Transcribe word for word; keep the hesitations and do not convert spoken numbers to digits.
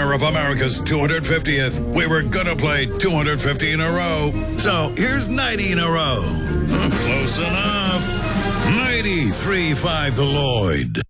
honor of America's two hundred fiftieth, we were gonna play two hundred fifty in a row. So here's ninety in a row. Close enough. ninety-three five the Lloyd.